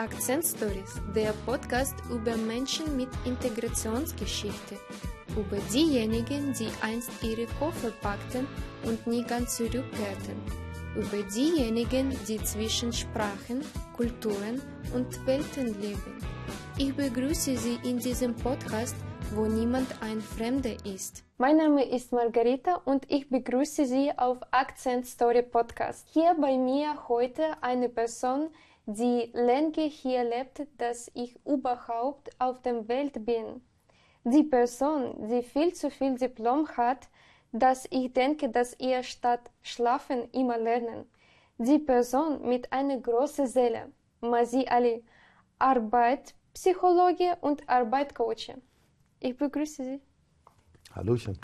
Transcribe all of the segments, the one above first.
Akzent Stories, der Podcast über Menschen mit Integrationsgeschichte, über diejenigen, die einst ihre Koffer packten und nie ganz zurückkehrten, über diejenigen, die zwischen Sprachen, Kulturen und Welten leben. Ich begrüße Sie in diesem Podcast, wo niemand ein Fremder ist. Mein Name ist Margarita und ich begrüße Sie auf Akzent Story Podcast. Hier bei mir heute eine Person, die länger hier lebt, dass ich überhaupt auf der Welt bin. Die Person, die viel zu viel Diplom hat, dass ich denke, dass ihr statt schlafen immer lernen. Die Person mit einer großen Seele, Mazi Ali, Arbeitspsychologe und Arbeitscoach. Ich begrüße Sie. Hallöchen.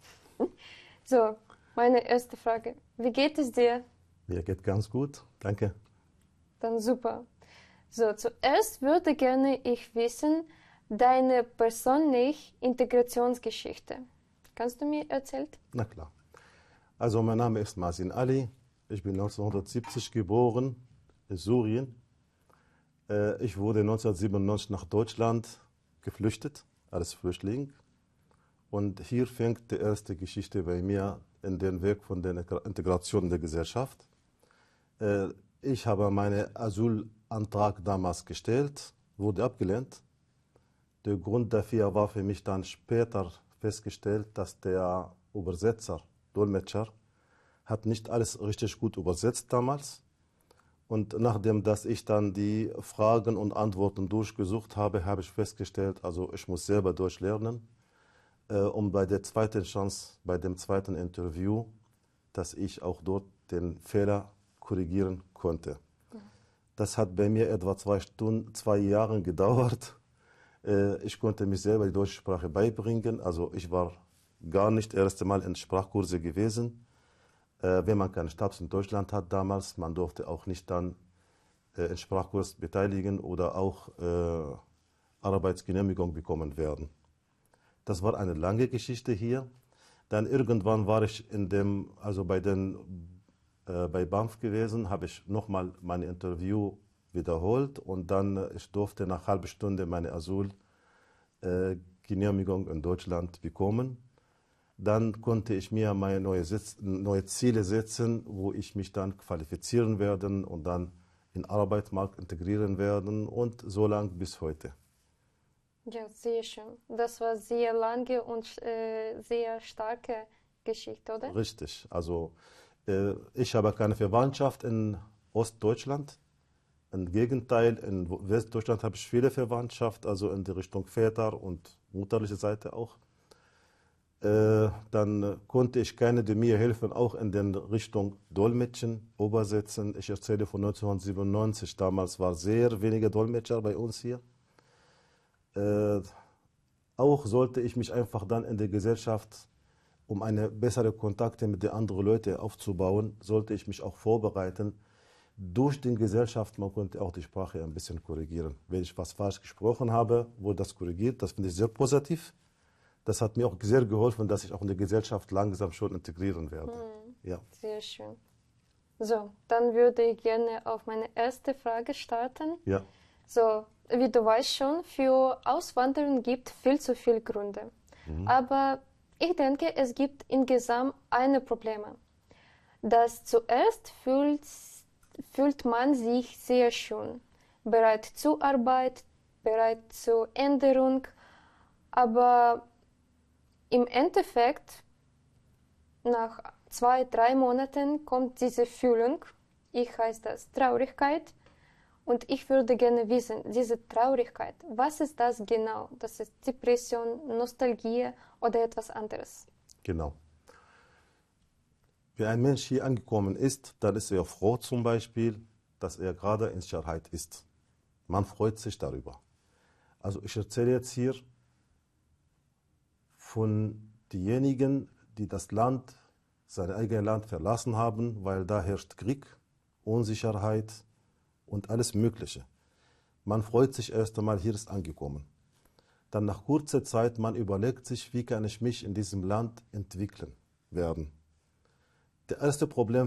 So, meine erste Frage. Wie geht es dir? Mir geht ganz gut, danke. Dann super. So, zuerst würde gerne ich wissen, deine persönliche Integrationsgeschichte. Kannst du mir erzählen? Na klar. Also mein Name ist Mazi Ali. Ich bin 1970 geboren in Syrien. Ich wurde 1997 nach Deutschland geflüchtet als Flüchtling. Und hier fängt die erste Geschichte bei mir in den Weg von der Integration in der Gesellschaft. Ich habe meinen Asylantrag damals gestellt, wurde abgelehnt. Der Grund dafür war für mich dann später festgestellt, dass der Übersetzer, Dolmetscher, hat nicht alles richtig gut übersetzt damals. Und nachdem, dass ich dann die Fragen und Antworten durchgesucht habe, habe ich festgestellt, also ich muss selber durchlernen, um bei der zweiten Chance, bei dem zweiten Interview, dass ich auch dort den Fehler korrigieren konnte. Das hat bei mir etwa 2 Jahre gedauert. Ich konnte mich selber die deutsche Sprache beibringen. Also ich war gar nicht das erste Mal in Sprachkurse gewesen. Wenn man keinen Status in Deutschland hat damals, man durfte auch nicht dann in Sprachkurs beteiligen oder auch Arbeitsgenehmigung bekommen werden. Das war eine lange Geschichte hier. Dann irgendwann war ich bei BAMF gewesen, habe ich nochmal mein Interview wiederholt und dann ich durfte nach einer halben Stunde meine Asylgenehmigung in Deutschland bekommen. Dann konnte ich mir meine neue Ziele setzen, wo ich mich dann qualifizieren werde und dann in den Arbeitsmarkt integrieren werden und so lang bis heute. Ja, sehr schön. Das war sehr lange und sehr starke Geschichte, oder? Richtig. Also ich habe keine Verwandtschaft in Ostdeutschland. Im Gegenteil, in Westdeutschland habe ich viele Verwandtschaft, also in die Richtung Väter und mutterliche Seite auch. Dann konnte ich keine, die mir helfen, auch in den Richtung Dolmetschen, Übersetzen. Ich erzähle von 1997, damals war sehr wenige Dolmetscher bei uns hier. Auch sollte ich mich einfach dann in der Gesellschaft, um eine bessere Kontakte mit den anderen Leuten aufzubauen, sollte ich mich auch vorbereiten. Durch die Gesellschaft, man konnte auch die Sprache ein bisschen korrigieren. Wenn ich was falsch gesprochen habe, wurde das korrigiert. Das finde ich sehr positiv. Das hat mir auch sehr geholfen, dass ich auch in der Gesellschaft langsam schon integrieren werde. Ja. Sehr schön. So, dann würde ich gerne auf meine erste Frage starten. Ja. So, wie du weißt schon, für Auswanderung gibt viel zu viele Gründe. Aber ich denke, es gibt insgesamt ein Problem. Das zuerst fühlt man sich sehr schön, bereit zur Arbeit, bereit zur Änderung, aber im Endeffekt, nach 2-3 Monaten kommt diese Fühlung, ich heiße das Traurigkeit, und ich würde gerne wissen, diese Traurigkeit, was ist das genau? Das ist Depression, Nostalgie oder etwas anderes? Genau. Wenn ein Mensch hier angekommen ist, dann ist er froh zum Beispiel, dass er gerade in Sicherheit ist. Man freut sich darüber. Also ich erzähle jetzt hier von denjenigen, die das Land, sein eigenes Land verlassen haben, weil da herrscht Krieg, Unsicherheit und alles Mögliche. Man freut sich erst einmal, hier ist angekommen. Dann nach kurzer Zeit, man überlegt sich, wie kann ich mich in diesem Land entwickeln werden. Das erste Problem